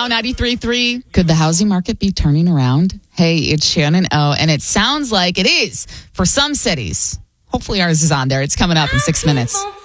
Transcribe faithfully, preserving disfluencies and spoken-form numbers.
now, ninety-three point three. Could the housing market be turning around? Hey, it's Shannon O, and it sounds like it is for some cities. Hopefully ours is on there. It's coming up in six minutes.